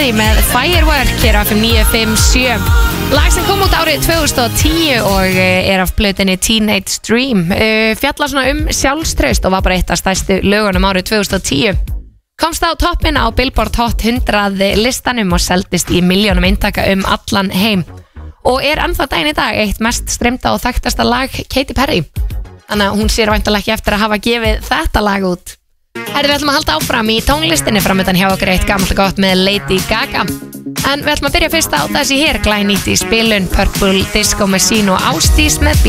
Perry með Firework hér á FM 957. Lag sem kom út árið 2010 og er af plötunni Teenage Dream. Fjallar svona sjálfstraust og var bara eitt af stærstu lögunum árið 2010. Komst á toppinn á Billboard Hot 100 listanum og seldist í milljónum eintaka allan heim. Og er ennþá daginn í dag eitt mest streymda og þekktasta lag Katy Perry. Þannig að hún sér væntanlega ekki eftir að hafa gefið þetta lag út. Við ætlum að halda áfram í tónlistinni framöndan hjá okkur eitt gamalt og gott með Lady Gaga. En við ætlum að byrja fyrst á þessi hér glænýtt í spilun Purple Disco Machine og Ásdís með